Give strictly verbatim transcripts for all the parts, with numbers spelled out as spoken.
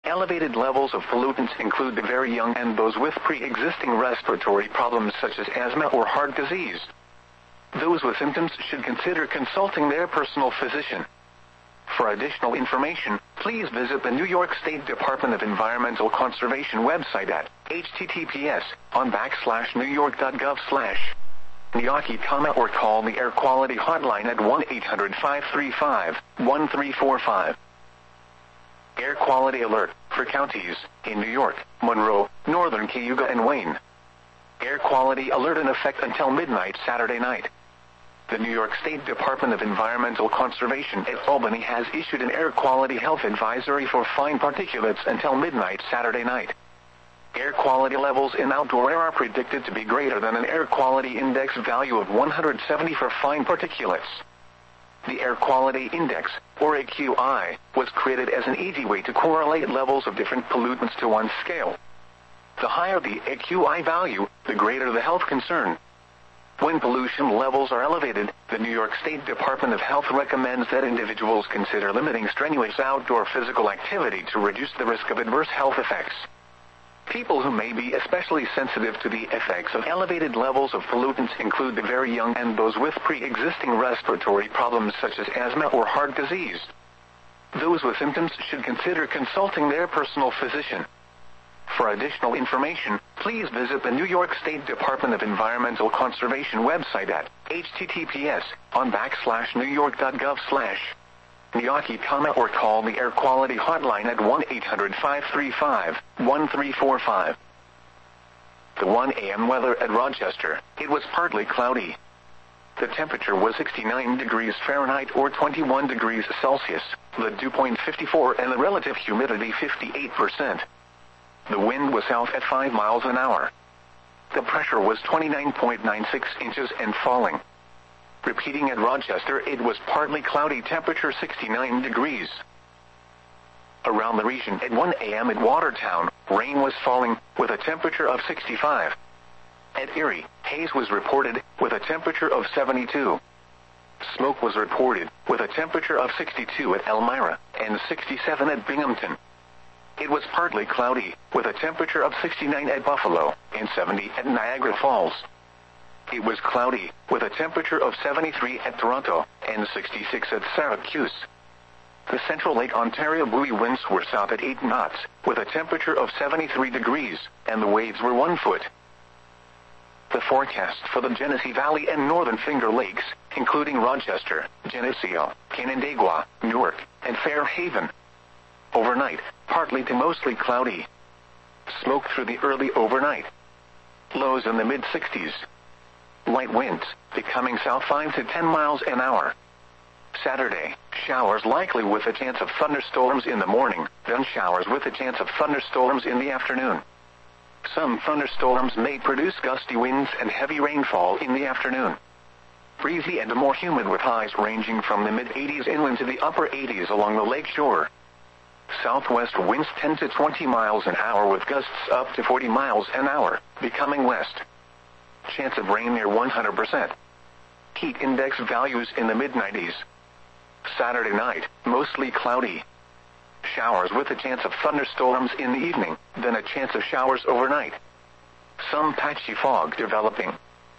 Elevated levels of pollutants include the very young and those with pre-existing respiratory problems such as asthma or heart disease. Those with symptoms should consider consulting their personal physician. For additional information, please visit the New York State Department of Environmental Conservation website at https on backslash newyork.gov slash Niyaki, or call the air quality hotline at one eight hundred five three five one three four five. Air quality alert for counties in New York, Monroe, Northern Cayuga and Wayne. Air quality alert in effect until midnight Saturday night. The New York State Department of Environmental Conservation at Albany has issued an air quality health advisory for fine particulates until midnight Saturday night. Air quality levels in outdoor air are predicted to be greater than an air quality index value of one hundred seventy for fine particulates. The Air Quality Index, or A Q I, was created as an easy way to correlate levels of different pollutants to one scale. The higher the A Q I value, the greater the health concern. When pollution levels are elevated, the New York State Department of Health recommends that individuals consider limiting strenuous outdoor physical activity to reduce the risk of adverse health effects. People who may be especially sensitive to the effects of elevated levels of pollutants include the very young and those with pre-existing respiratory problems such as asthma or heart disease. Those with symptoms should consider consulting their personal physician. For additional information, please visit the New York State Department of Environmental Conservation website at https on backslash newyork.gov slash Niyaki, or call the air quality hotline at one eight hundred five three five one three four five. The one A M weather at Rochester, it was partly cloudy. The temperature was sixty-nine degrees Fahrenheit or twenty-one degrees Celsius, the dew point fifty-four and the relative humidity fifty-eight percent. The wind was south at five miles an hour. The pressure was twenty-nine point nine six inches and falling. Repeating at Rochester, it was partly cloudy, temperature sixty-nine degrees. Around the region at one A M at Watertown, rain was falling, with a temperature of sixty-five. At Erie, haze was reported, with a temperature of seventy-two. Smoke was reported, with a temperature of sixty-two at Elmira, and sixty-seven at Binghamton. It was partly cloudy, with a temperature of sixty-nine at Buffalo, and seventy at Niagara Falls. It was cloudy, with a temperature of seventy-three at Toronto, and sixty-six at Syracuse. The Central Lake Ontario buoy winds were south at eight knots, with a temperature of seventy-three degrees, and the waves were one foot. The forecast for the Genesee Valley and Northern Finger Lakes, including Rochester, Geneseo, Canandaigua, Newark, and Fairhaven. Overnight, partly to mostly cloudy. Smoke through the early overnight. Lows in the mid-sixties. Light winds, becoming south five to ten miles an hour. Saturday, showers likely with a chance of thunderstorms in the morning, then showers with a chance of thunderstorms in the afternoon. Some thunderstorms may produce gusty winds and heavy rainfall in the afternoon. Breezy and more humid with highs ranging from the mid-eighties inland to the upper eighties along the lake shore. Southwest winds ten to twenty miles an hour with gusts up to forty miles an hour, becoming west. Chance of rain near one hundred percent. Heat index values in the mid-nineties. Saturday night, mostly cloudy. Showers with a chance of thunderstorms in the evening, then a chance of showers overnight. Some patchy fog developing.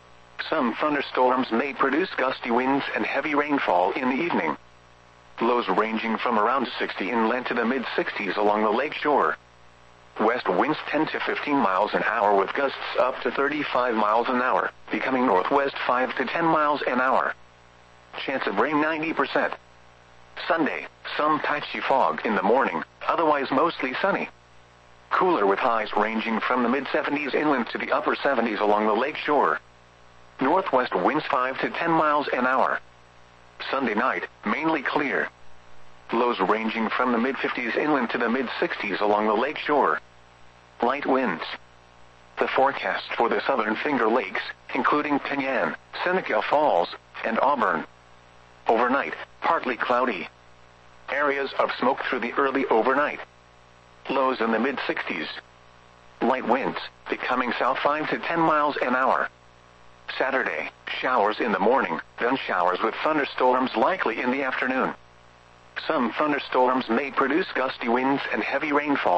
Some thunderstorms may produce gusty winds and heavy rainfall in the evening. Lows ranging from around sixty inland to the mid-sixties along the lake shore. West winds ten to fifteen miles an hour with gusts up to thirty-five miles an hour, becoming northwest five to ten miles an hour. Chance of rain ninety percent. Sunday, some patchy fog in the morning, otherwise mostly sunny. Cooler with highs ranging from the mid-seventies inland to the upper seventies along the lake shore. Northwest winds five to ten miles an hour. Sunday night, mainly clear. Lows ranging from the mid-fifties inland to the mid-sixties along the lake shore. Light winds. The forecast for the Southern Finger Lakes, including Penyan, Seneca Falls, and Auburn. Overnight, partly cloudy. Areas of smoke through the early overnight. Lows in the mid-sixties. Light winds, becoming south five to ten miles an hour. Saturday, showers in the morning, then showers with thunderstorms likely in the afternoon. Some thunderstorms may produce gusty winds and heavy rainfall.